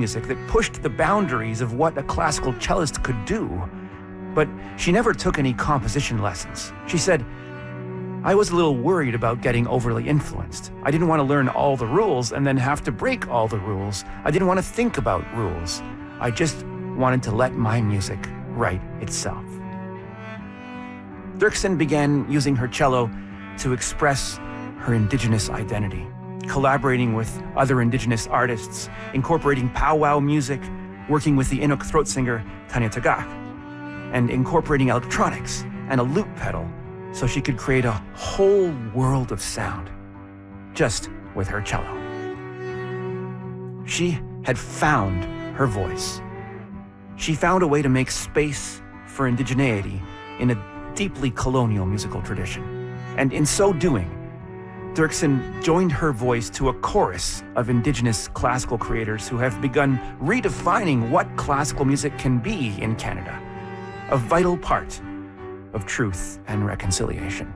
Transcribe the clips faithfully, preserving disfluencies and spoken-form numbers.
music that pushed the boundaries of what a classical cellist could do. But she never took any composition lessons. She said, "I was a little worried about getting overly influenced. I didn't want to learn all the rules and then have to break all the rules. I didn't want to think about rules. I just wanted to let my music write itself." Dirksen began using her cello to express her indigenous identity, collaborating with other indigenous artists, incorporating powwow music, working with the Inuk throat singer Tanya Tagaq, and incorporating electronics and a loop pedal so she could create a whole world of sound just with her cello. She had found her voice. She found a way to make space for indigeneity in a deeply colonial musical tradition. And in so doing, Dirksen joined her voice to a chorus of indigenous classical creators who have begun redefining what classical music can be in Canada, a vital part of truth and reconciliation.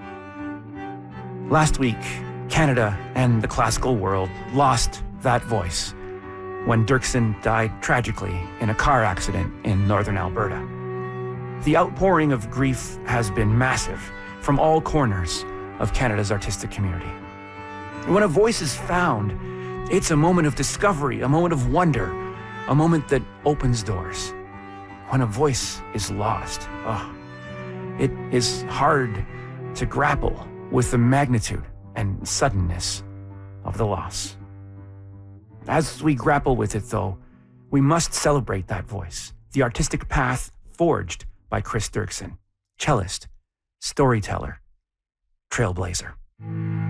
Last week, Canada and the classical world lost that voice when Dirksen died tragically in a car accident in northern Alberta. The outpouring of grief has been massive from all corners of Canada's artistic community. When a voice is found, it's a moment of discovery, a moment of wonder, a moment that opens doors. When a voice is lost, oh, it is hard to grapple with the magnitude and suddenness of the loss. As we grapple with it, though, we must celebrate that voice, the artistic path forged by Chris Dirksen, cellist, storyteller, trailblazer.